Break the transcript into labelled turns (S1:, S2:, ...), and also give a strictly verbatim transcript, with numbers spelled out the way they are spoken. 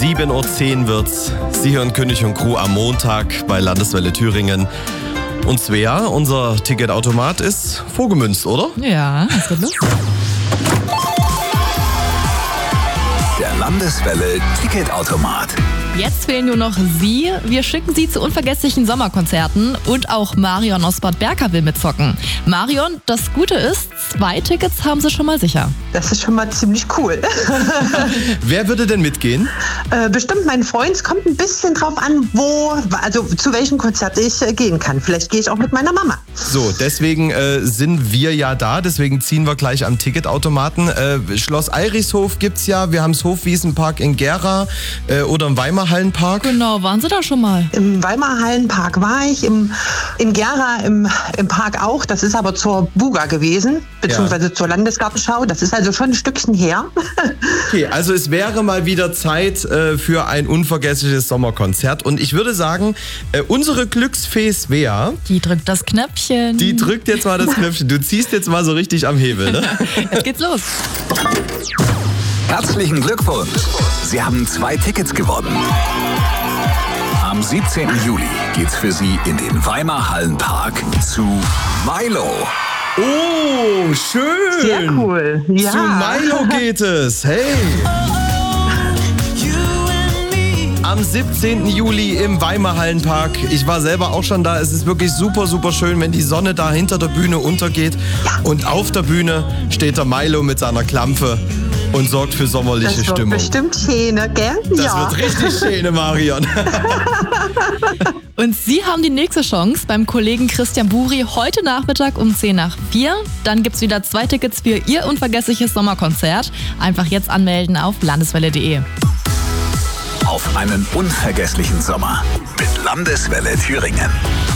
S1: sieben Uhr zehn wird's. Sie hören König und Crew am Montag bei Landeswelle Thüringen. Und Svea, unser Ticketautomat ist vorgemünzt, oder?
S2: Ja, was geht los?
S3: Der Landeswelle Ticketautomat.
S2: Jetzt fehlen nur noch Sie. Wir schicken Sie zu unvergesslichen Sommerkonzerten und auch Marion aus Bad Berka will mitzocken. Marion, das Gute ist, zwei Tickets haben Sie schon mal sicher.
S4: Das ist schon mal ziemlich cool.
S1: Wer würde denn mitgehen?
S4: Äh, bestimmt mein Freund. Es kommt ein bisschen drauf an, wo, also zu welchem Konzert ich äh, gehen kann. Vielleicht gehe ich auch mit meiner Mama.
S1: So, deswegen äh, sind wir ja da, deswegen ziehen wir gleich am Ticketautomaten. Äh, Schloss Eirichshof gibt's ja, wir haben das Hofwiesenpark in Gera äh, oder im Weimarhallenpark.
S2: Genau, waren Sie da schon mal?
S4: Im Weimarhallenpark war ich, im, in Gera im, im Park auch. Das ist aber zur Buga gewesen, beziehungsweise ja. zur Landesgartenschau. Das ist also schon ein Stückchen her.
S1: Okay, also es wäre mal wieder Zeit äh, für ein unvergessliches Sommerkonzert. Und ich würde sagen, äh, unsere Glücksfee Svea,
S2: Die drückt das Knöpfchen.
S1: die drückt jetzt mal das Knöpfchen. Du ziehst jetzt mal so richtig am Hebel, ne?
S2: Jetzt geht's los.
S3: Herzlichen Glückwunsch! Sie haben zwei Tickets gewonnen. Am siebzehnten Juli geht's für Sie in den Weimarhallenpark zu Milo.
S1: Oh, schön!
S4: Sehr cool. Ja.
S1: Zu Milo geht es. Hey! Am siebzehnten Juli im Weimarhallenpark. Ich war selber auch schon da. Es ist wirklich super, super schön, wenn die Sonne da hinter der Bühne untergeht. Und auf der Bühne steht der Milo mit seiner Klampfe und sorgt für sommerliche
S4: Das wird
S1: Stimmung.
S4: bestimmt schön, gell?
S1: Das
S4: ja.
S1: wird richtig schön, Marion.
S2: Und Sie haben die nächste Chance beim Kollegen Christian Buri heute Nachmittag um zehn nach vier. Dann gibt's wieder zwei Tickets für Ihr unvergessliches Sommerkonzert. Einfach jetzt anmelden auf landeswelle punkt de.
S3: Auf einen unvergesslichen Sommer mit Landeswelle Thüringen.